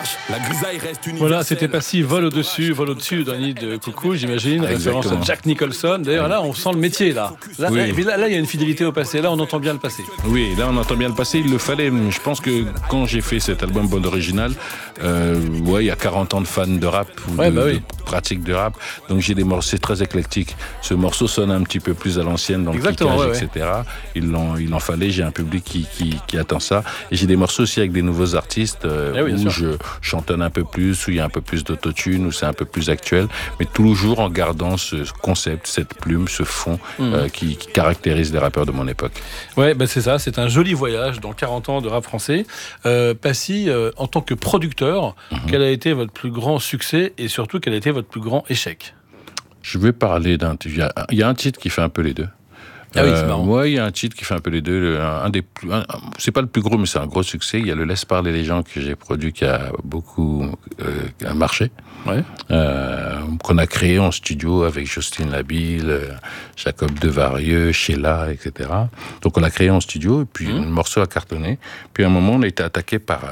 La grisaille reste universelle. Voilà, c'était Passy, vol au-dessus d'un nid de coucou, j'imagine, référence à Jack Nicholson. D'ailleurs, là, on sent le métier, là. Là, il y a une fidélité au passé. Là, on entend bien le passé. Oui, là, on entend bien le passé. Il le fallait. Je pense que quand j'ai fait cet album Bande Originale, il y a 40 ans de fans de rap, de pratique de rap. Donc, j'ai des morceaux très éclectiques. Ce morceau sonne un petit peu plus à l'ancienne dans le kickage, etc. Il en fallait. J'ai un public qui attend ça. Et j'ai des morceaux aussi avec des nouveaux artistes où je chantonne un peu plus, où il y a un peu plus d'autotune, où c'est un peu plus actuel, mais toujours en gardant ce concept, cette plume, ce fond qui caractérise les rappeurs de mon époque. Ouais, c'est ça, c'est un joli voyage dans 40 ans de rap français. Passy, en tant que producteur, quel a été votre plus grand succès et surtout quel a été votre plus grand échec? Je vais parler il y a un titre qui fait un peu les deux. Ah oui, c'est marrant. Ouais, il y a un titre qui fait un peu les deux. C'est pas le plus gros, mais c'est un gros succès. Il y a le Laisse parler les gens que j'ai produit, qui a beaucoup marché. Ouais. Qu'on a créé en studio avec Jocelyne Labille, Jacob Devarieux, Sheila, etc. Donc on l'a créé en studio, et puis le morceau a cartonné. Puis à un moment, on a été attaqué par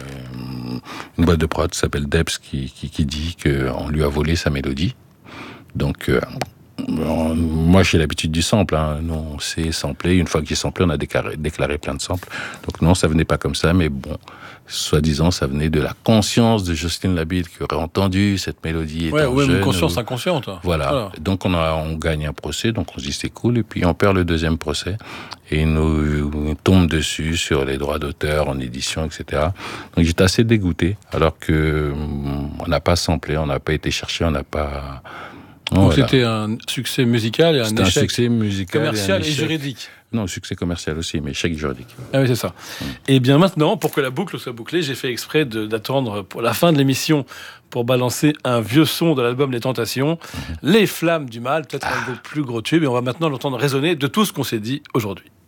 une boîte de prod qui s'appelle Debs, qui dit qu'on lui a volé sa mélodie. Donc moi, j'ai l'habitude du sample. Nous, on sait sampler. Une fois que j'ai samplé, on a déclaré plein de samples. Donc non, ça venait pas comme ça, mais bon, soi-disant, ça venait de la conscience de Jocelyne Labille qui aurait entendu cette mélodie étant jeune. Une conscience inconsciente. Voilà. Donc on gagne un procès, donc on se dit c'est cool, et puis on perd le deuxième procès, et on tombe dessus sur les droits d'auteur en édition, etc. Donc j'étais assez dégoûté, alors que on n'a pas samplé, on n'a pas été chercher, on n'a pas... Donc c'était un succès musical et un échec succès musical commercial et juridique. Non, succès commercial aussi, mais échec juridique. Ah oui, c'est ça. Et bien maintenant, pour que la boucle soit bouclée, j'ai fait exprès d'attendre pour la fin de l'émission pour balancer un vieux son de l'album Les Tentations, Les Flammes du Mal, peut-être un de vos plus gros tubes. Et on va maintenant l'entendre résonner de tout ce qu'on s'est dit aujourd'hui.